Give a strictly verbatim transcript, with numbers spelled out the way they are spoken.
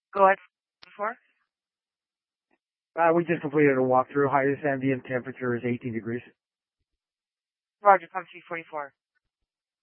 Go ahead. Before? Uh, we just completed a walkthrough. Highest ambient temperature is eighteen degrees. Roger, pump three forty-four.